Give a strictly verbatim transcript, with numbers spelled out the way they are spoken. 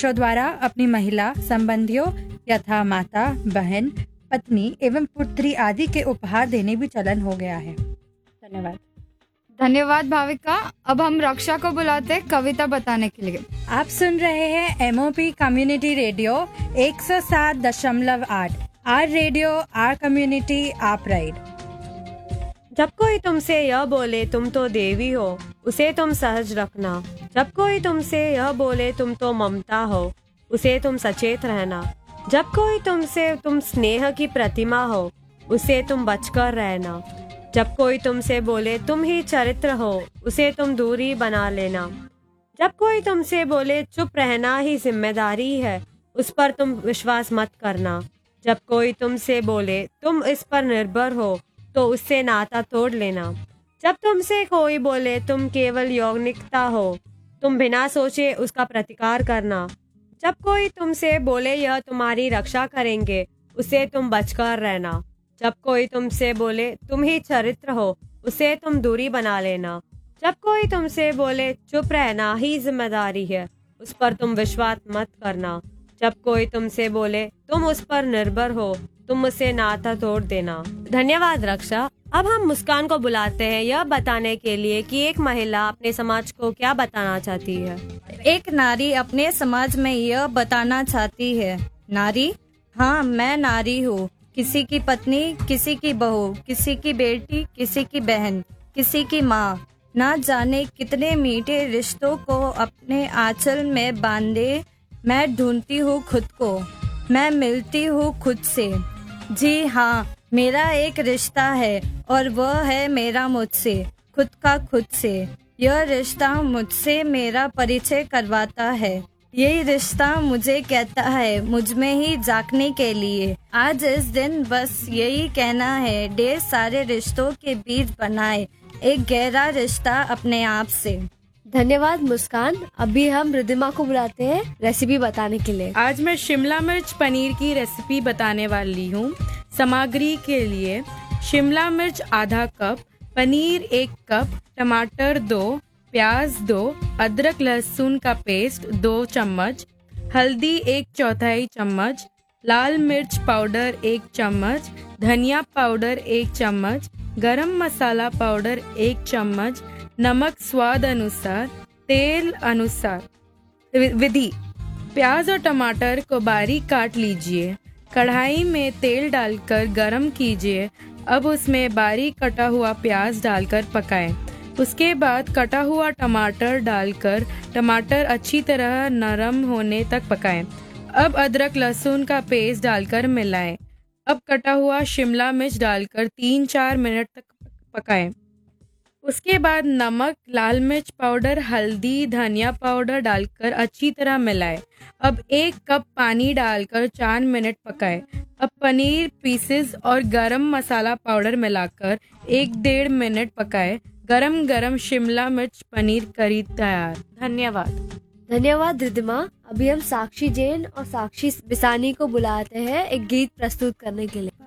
पुरुषों द्वारा अपनी महिला संबंधियों यथा माता, बहन, पत्नी एवं पुत्री आदि के उपहार देने भी चलन हो गया है। धन्यवाद। धन्यवाद भाविका। अब हम रक्षा को बुलाते हैं कविता बताने के लिए। आप सुन रहे हैं एमओपी कम्युनिटी रेडियो एक सौ सात दशमलव आठ। Are radio, are community, are pride. जब कोई तुमसे यह बोले तुम तो देवी हो, उसे तुम सहज रखना। जब कोई तुमसे यह बोले तुम तो ममता हो, उसे तुम सचेत रहना। जब कोई तुमसे तुम स्नेह की प्रतिमा हो, उसे तुम बचकर रहना। जब कोई तुमसे बोले तुम ही चरित्र हो, उसे तुम दूरी बना लेना। जब कोई तुमसे बोले चुप रहना ही जिम्मेदारी है, उस पर तुम विश्वास मत करना। जब कोई तुमसे बोले तुम इस पर निर्भर हो, तो उससे नाता तोड़ लेना। जब तुमसे कोई बोले तुम केवल यौगिकता हो, तुम बिना सोचे उसका प्रतिकार करना। जब कोई तुमसे बोले यह तुम्हारी रक्षा करेंगे, उसे तुम बचकर रहना। जब कोई तुमसे बोले तुम ही चरित्र हो, उसे तुम दूरी बना लेना। जब कोई तुमसे बोले चुप रहना ही जिम्मेदारी है, उस पर तुम विश्वास मत करना। जब कोई तुमसे बोले तुम उस पर निर्भर हो, तुम उसे नाता तोड़ देना। धन्यवाद रक्षा। अब हम मुस्कान को बुलाते हैं यह बताने के लिए कि एक महिला अपने समाज को क्या बताना चाहती है। एक नारी अपने समाज में यह बताना चाहती है। नारी, हाँ मैं नारी हूँ। किसी की पत्नी, किसी की बहू, किसी की बेटी, किसी की बहन, किसी की माँ। ना जाने कितने मीठे रिश्तों को अपने आंचल में बांधे मैं ढूंढती हूँ खुद को, मैं मिलती हूँ खुद से। जी हाँ, मेरा एक रिश्ता है और वह है मेरा मुझसे, खुद का खुद से। यह रिश्ता मुझसे मेरा परिचय करवाता है। यही रिश्ता मुझे कहता है मुझ में ही झांकने के लिए। आज इस दिन बस यही कहना है, ढेर सारे रिश्तों के बीच बनाए एक गहरा रिश्ता अपने आप से। धन्यवाद मुस्कान। अभी हम रिद्धिमा को बुलाते हैं रेसिपी बताने के लिए। आज मैं शिमला मिर्च पनीर की रेसिपी बताने वाली हूँ। सामग्री के लिए शिमला मिर्च आधा कप, पनीर एक कप, टमाटर दो, प्याज दो, अदरक लहसुन का पेस्ट दो चम्मच, हल्दी एक चौथाई चम्मच, लाल मिर्च पाउडर एक चम्मच, धनिया पाउडर एक चम्मच, गरम मसाला पाउडर एक चम्मच, नमक स्वाद अनुसार, तेल अनुसार। विधि: प्याज और टमाटर को बारीक काट लीजिए। कढ़ाई में तेल डालकर गरम कीजिए। अब उसमें बारीक कटा हुआ प्याज डालकर पकाएं। उसके बाद कटा हुआ टमाटर डालकर टमाटर अच्छी तरह नरम होने तक पकाएं। अब अदरक लहसुन का पेस्ट डालकर मिलाएं। अब कटा हुआ शिमला मिर्च डालकर तीन चार मिनट तक पकाएं। उसके बाद नमक, लाल मिर्च पाउडर, हल्दी, धनिया पाउडर डालकर अच्छी तरह मिलाएं। अब एक कप पानी डालकर चार मिनट पकाएं। अब पनीर पीसेस और गरम मसाला पाउडर मिलाकर एक डेढ़ मिनट पकाएं। गरम गरम शिमला मिर्च पनीर करी तैयार। धन्यवाद। धन्यवाद रिद्धिमा। अभी हम साक्षी जैन और साक्षी बिसानी को बुलाते हैं एक गीत प्रस्तुत करने के लिए।